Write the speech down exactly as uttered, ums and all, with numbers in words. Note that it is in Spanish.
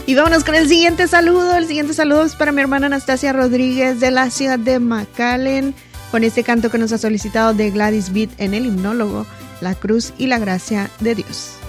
Y vámonos con el siguiente saludo. El siguiente saludo es para mi hermana Anastasia Rodríguez de la ciudad de McAllen, con este canto que nos ha solicitado de Gladys Beat en el himnólogo, La Cruz y la Gracia de Dios.